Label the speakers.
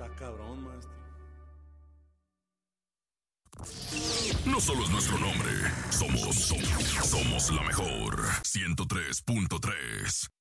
Speaker 1: Está cabrón, maestro.
Speaker 2: No solo es nuestro nombre, somos la mejor 103.3.